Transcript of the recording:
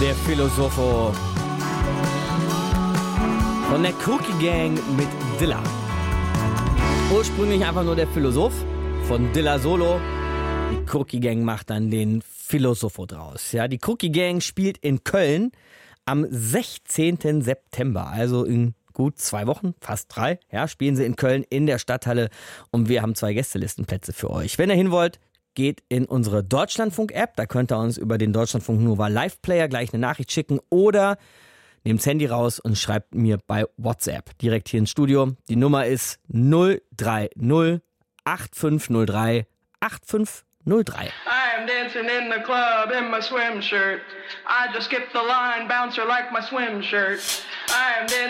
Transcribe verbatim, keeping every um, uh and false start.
Der Philosopho von der Cookie Gang mit Dilla. Ursprünglich einfach nur der Philosoph von Dilla Solo. Die Cookie Gang macht dann den Philosopho draus. Ja, die Cookie Gang spielt in Köln am sechzehnten September, also in gut zwei Wochen, fast drei, ja, spielen sie in Köln in der Stadthalle und wir haben zwei Gästelistenplätze für euch. Wenn ihr hin wollt, geht in unsere Deutschlandfunk-App, da könnt ihr uns über den Deutschlandfunk Nova Live-Player gleich eine Nachricht schicken oder nehmt das Handy raus und schreibt mir bei WhatsApp direkt hier ins Studio. Die Nummer ist null drei null acht fünf null drei acht fünf null drei. I am dancing in the club in my swim shirt. I just skipped the line, bouncer like my swim shirt. I am dancing